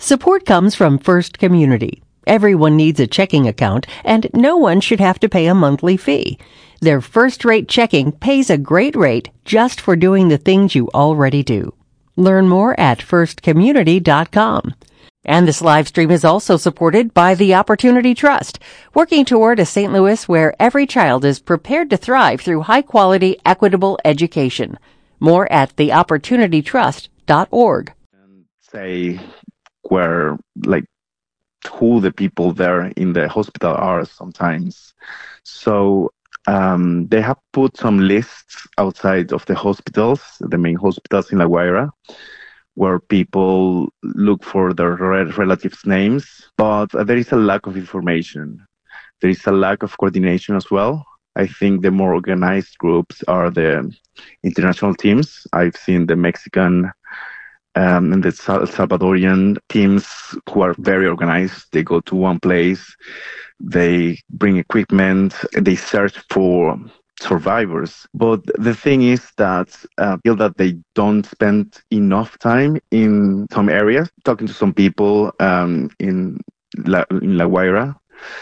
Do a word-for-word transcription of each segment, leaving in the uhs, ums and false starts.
Support comes from First Community. Everyone needs a checking account, and no one should have to pay a monthly fee. Their first-rate checking pays a great rate just for doing the things you already do. Learn more at first community dot com. And this live stream is also supported by the Opportunity Trust, working toward a Saint Louis where every child is prepared to thrive through high-quality, equitable education. More at the opportunity trust dot org. Say where, like, who the people there in the hospital are sometimes. So um, they have put some lists outside of the hospitals, the main hospitals in La Guaira, where people look for their relatives' names, but there is a lack of information. There is a lack of coordination as well. I think the more organized groups are the international teams. I've seen the Mexican um, and the Salvadorian teams who are very organized. They go to one place, they bring equipment, they search for survivors. But the thing is that I uh, feel that they don't spend enough time in some areas, talking to some people um, in, La, in La Guaira.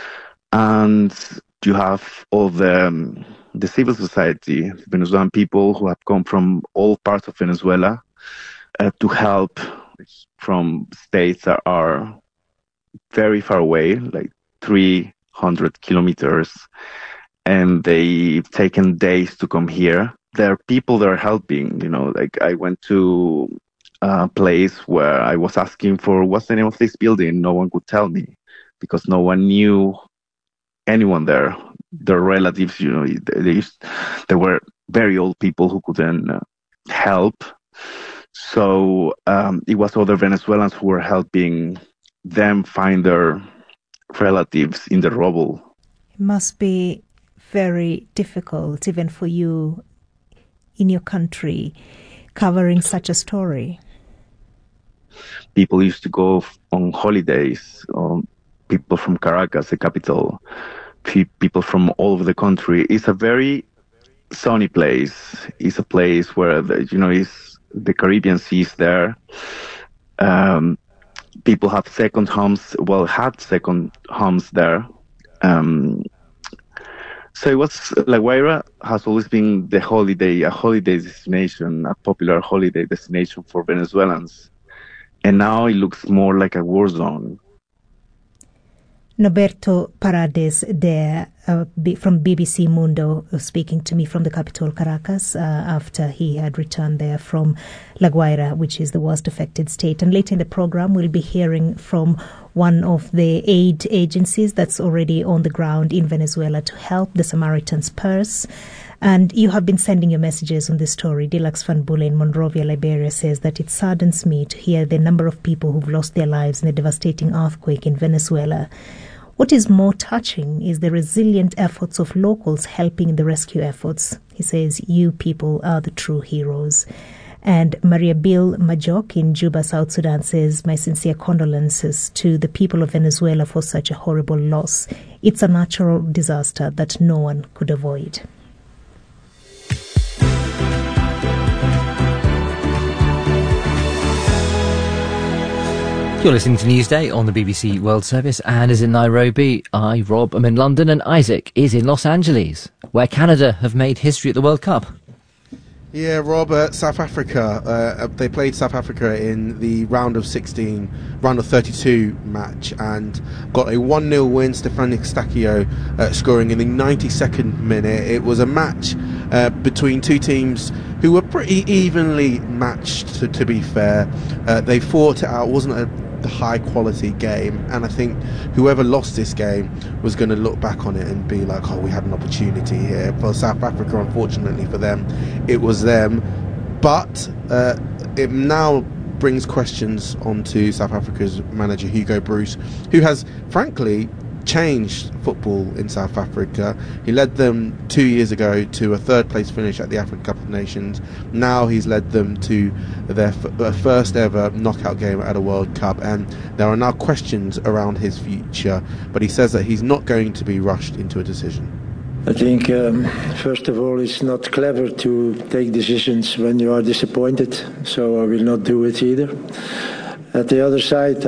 And you have all the, um, the civil society, Venezuelan people who have come from all parts of Venezuela uh, to help from states that are very far away, like three hundred kilometers. And they've taken days to come here. There are people that are helping, you know, like I went to a place where I was asking for what's the name of this building. No one could tell me because no one knew anyone there. Their relatives, you know, they used, there were very old people who couldn't uh, help. So um, it was other Venezuelans who were helping them find their relatives in the rubble. It must be very difficult, even for you in your country, covering such a story. People used to go on holidays, um, people from Caracas, the capital, people from all over the country. It's a very sunny place. It's a place where, the, you know, it's, the Caribbean Sea is there. Um, people have second homes, well, had second homes there. Um, So it was, La Guaira has always been the holiday, a holiday destination, a popular holiday destination for Venezuelans. And now it looks more like a war zone. Norberto Paredes there uh, B- from B B C Mundo uh, speaking to me from the capital Caracas uh, after he had returned there from La Guaira, which is the worst affected state. And later in the program, we'll be hearing from one of the aid agencies that's already on the ground in Venezuela to help the Samaritan's Purse. And you have been sending your messages on this story. Dilax Van Bulle in Monrovia, Liberia says that it saddens me to hear the number of people who've lost their lives in the devastating earthquake in Venezuela. What is more touching is the resilient efforts of locals helping in the rescue efforts. He says, you people are the true heroes. And Maria Bill Majok in Juba, South Sudan says, my sincere condolences to the people of Venezuela for such a horrible loss. It's a natural disaster that no one could avoid. You're listening to Newsday on the B B C World Service. Anne is in Nairobi, I, Rob, am in London, and Isaac is in Los Angeles, where Canada have made history at the World Cup. Yeah, Rob, uh, South Africa, uh, they played South Africa in the round of sixteen, round of thirty-two match, and got a one nil win, Stefano Stakio uh, scoring in the ninety-second minute. It was a match uh, between two teams who were pretty evenly matched, to, to be fair. Uh, they fought it out, it wasn't a the high quality game, and I think whoever lost this game was going to look back on it and be like, oh, we had an opportunity here. For South Africa, unfortunately for them, it was them. But uh, it now brings questions onto South Africa's manager Hugo Broos, who has frankly changed football in South Africa. He led them two years ago to a third place finish at the African Cup of Nations. Now he's led them to their f- first ever knockout game at a World Cup, and there are now questions around his future, but he says that he's not going to be rushed into a decision. I think um, first of all, it's not clever to take decisions when you are disappointed, so I will not do it either. At the other side,